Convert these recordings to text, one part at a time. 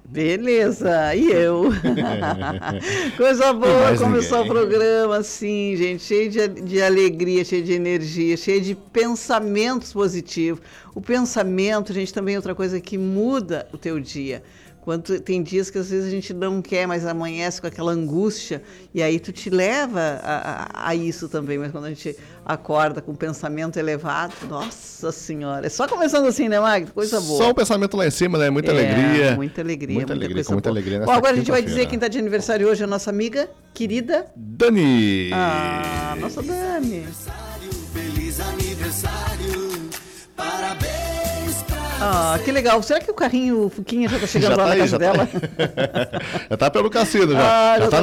Beleza, e eu? Coisa boa começar o programa assim, gente, cheio de alegria, cheio de energia, cheio de pensamentos positivos. O pensamento, gente, também é outra coisa que muda o teu dia. Quando tem dias que às vezes a gente não quer, mas amanhece com aquela angústia, e aí tu te leva a isso também. Mas quando a gente acorda com um pensamento elevado, nossa senhora, é só começando assim, né, Magda? Coisa boa. Só o pensamento lá em cima, né? Muita alegria. Muita alegria, muita alegria, com muita alegria. Bom, agora a gente vai dizer quem está de aniversário hoje, a nossa amiga querida Dani. Ah, nossa Dani. Feliz aniversário, parabéns. Ah, que legal. Será que o carrinho, o Fuquinha já tá chegando lá na casa dela? Já tá pelo cassino, já. Já tá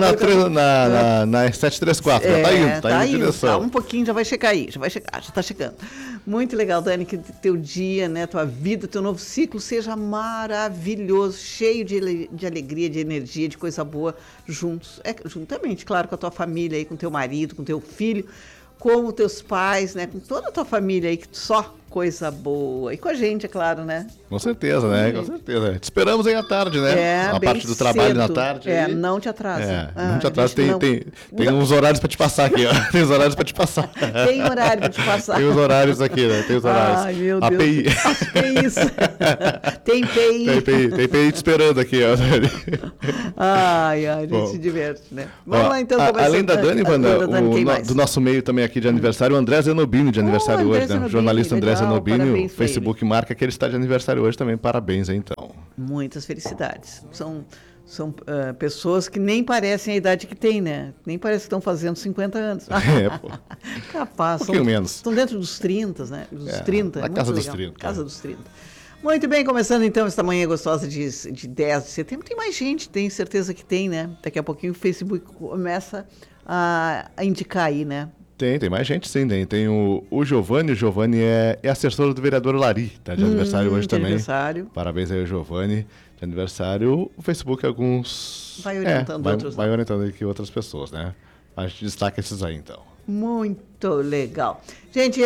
na 734, já tá indo, tá indo em direção. Tá, um pouquinho, já vai chegar aí, já tá chegando. Muito legal, Dani, que teu dia, né, tua vida, teu novo ciclo seja maravilhoso, cheio de alegria, de energia, de coisa boa, juntos. Juntamente, claro, com a tua família aí, com teu marido, com teu filho, com os teus pais, né, com toda a tua família aí, que só coisa boa. E com a gente, é claro, né? Com certeza, né? Com certeza. Te esperamos aí à tarde, né? A parte do trabalho na tarde. Não te atrasa. Não te atrasa. Tem uns horários para te passar aqui, ó. Tem uns horários para te passar. Tem horário para te passar. Tem os horários aqui, né? Tem os horários. Ai, meu Deus. API. É isso. Tem PI. Tem PI te esperando aqui, ó. A gente se diverte, né? Vamos lá, então. Além da Dani, Wanda, do nosso meio também aqui de aniversário, o André Zenobini de aniversário hoje, né? O jornalista André Zenobini, o Facebook marca que ele está de aniversário hoje também. Parabéns aí, então. Muitas felicidades. São pessoas que nem parecem a idade que tem, né? Nem parece que estão fazendo 50 anos. Pô. Capaz. Um pouquinho menos. Estão dentro dos 30, né? Dos 30. Na casa dos 30. Casa dos 30. Muito bem, começando então esta manhã gostosa de 10 de setembro. Tem mais gente, tenho certeza que tem, né? Daqui a pouquinho o Facebook começa a indicar aí, né? Tem mais gente sim, tem o Giovanni. O Giovanni é assessor do vereador Lari, tá de aniversário hoje também. Aniversário. Parabéns aí ao Giovanni, de aniversário. O Facebook alguns... Vai orientando outros. Vai orientando aqui outras pessoas, né? A gente destaca esses aí, então. Muito legal. Gente,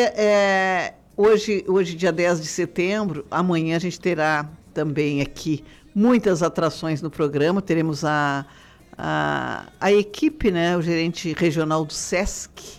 hoje, dia 10 de setembro, amanhã a gente terá também aqui muitas atrações no programa. Teremos a equipe, né? O gerente regional do SESC,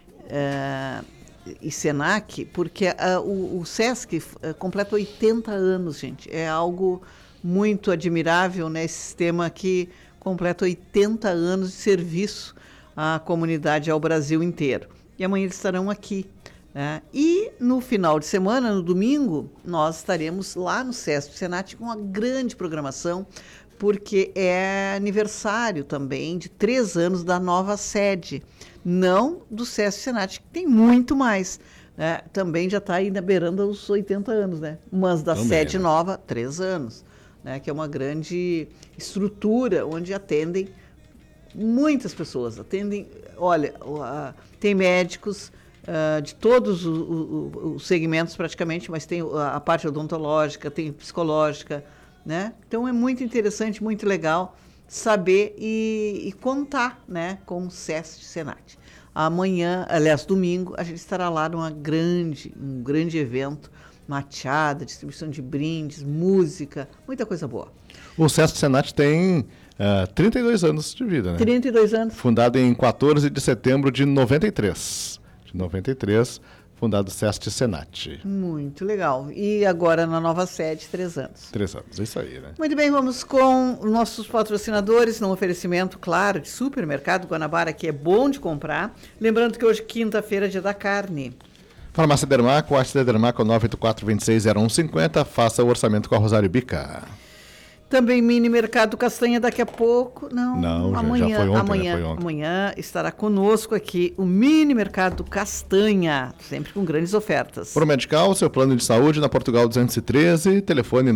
e Senac, porque o SESC completa 80 anos, gente. É algo muito admirável, né? Esse sistema que completa 80 anos de serviço à comunidade, ao Brasil inteiro. E amanhã eles estarão aqui, né? E no final de semana, no domingo, nós estaremos lá no SESC Senac com uma grande programação, porque é aniversário também de 3 anos da nova sede, não do SESC Senac, que tem muito mais, né? Também já está aí na beiranda os 80 anos, né? Mas da também, sede né? nova, 3 anos, né? Que é uma grande estrutura onde atendem muitas pessoas. Olha, tem médicos de todos os segmentos praticamente, mas tem a parte odontológica, tem psicológica, né? Então é muito interessante, muito legal saber e contar, né, com o SESC Senac. Amanhã, aliás, domingo, a gente estará lá num grande evento, mateada, distribuição de brindes, música, muita coisa boa. O SESC Senac tem 32 anos de vida, né? 32 anos. Fundado em 14 de setembro de 93. Fundado SESC Senac. Muito legal. E agora na nova sede, 3 anos. 3 anos, é isso aí, né? Muito bem, vamos com nossos patrocinadores, num oferecimento, claro, de supermercado Guanabara, que é bom de comprar. Lembrando que hoje, quinta-feira, é dia da carne. Farmácia Dermaco, Arte Dermaco, 984-260150. Faça o orçamento com a Rosário Bica. Também Mini Mercado Castanha daqui a pouco. Não, amanhã, já foi ontem, amanhã, né? Foi ontem. Amanhã estará conosco aqui o Mini Mercado Castanha, sempre com grandes ofertas. Promedical, seu plano de saúde na Portugal 213, telefone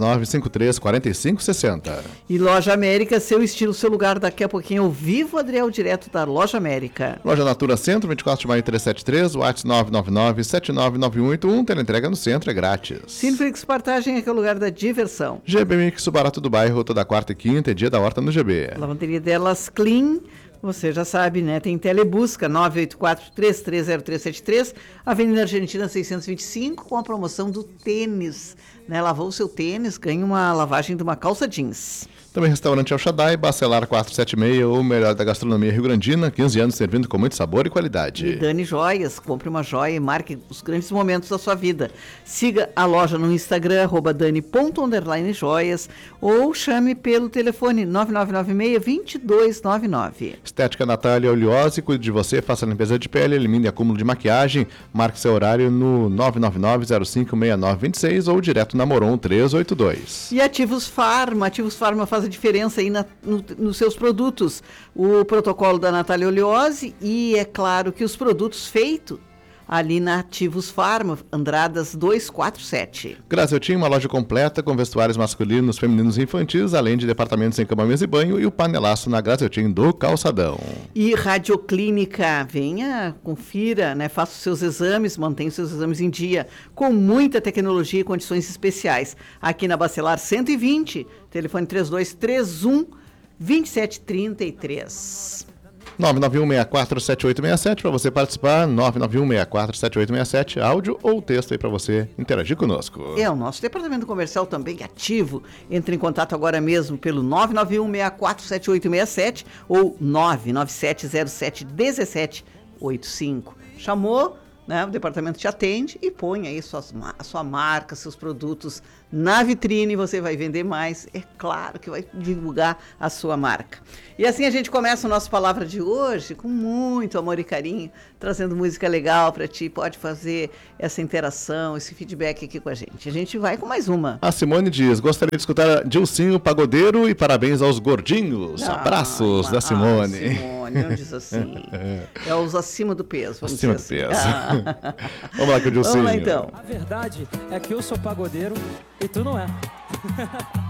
999-53-4560. E Loja América, seu estilo, seu lugar, daqui a pouquinho ao vivo, Adriel, direto da Loja América. Loja Natura Centro, 24 de maio 373, WhatsApp 999-799181, teleentrega no centro, é grátis. Cineflix Partagem é que é o lugar da diversão. GB Mix, o barato do bairro, toda quarta e quinta, é dia da horta no GB. Lavanderia Delas Clean, você já sabe, né? Tem telebusca 984-330373, Avenida Argentina 625, com a promoção do tênis, né? Lavou o seu tênis, ganha uma lavagem de uma calça jeans. Também restaurante El Shaddai, Bacelar 476, o melhor da gastronomia rio-grandina, 15 anos servindo com muito sabor e qualidade. E Dani Joias, compre uma joia e marque os grandes momentos da sua vida. Siga a loja no Instagram, @dani._joias, ou chame pelo telefone 9996-2299. Estética Natália Oleose, cuide de você, faça a limpeza de pele, elimine acúmulo de maquiagem, marque seu horário no 999-056926 ou direto na Moron 382. E Ativos Farma faz a diferença aí nos seus produtos. O protocolo da Natália Oleose e, é claro, que os produtos feitos ali na Ativos Farma, Andradas 247. Graziotin, uma loja completa com vestuários masculinos, femininos e infantis, além de departamentos em cama, mesa e banho, e o panelaço na Graziotin do Calçadão. E Radioclínica, venha, confira, né? Faça os seus exames, mantenha os seus exames em dia, com muita tecnologia e condições especiais. Aqui na Bacelar 120, telefone 3231-2733. 991647867 para você participar, 991647867, áudio ou texto aí para você interagir conosco. O nosso departamento comercial também ativo. Entre em contato agora mesmo pelo 991647867 ou 997071785. Chamou, né? O departamento te atende e põe aí a sua marca, seus produtos na vitrine, você vai vender mais, é claro que vai divulgar a sua marca. E assim a gente começa o nosso Palavra de hoje com muito amor e carinho, trazendo música legal para ti, pode fazer essa interação, esse feedback aqui com a gente. A gente vai com mais uma. A Simone diz, gostaria de escutar Dilcinho Pagodeiro e parabéns aos gordinhos. Abraços da Simone. Simone, não diz assim. É os acima do peso. Acima do peso. Vamos lá com o Dilcinho. Vamos lá então. A verdade é que eu sou pagodeiro e tu não é.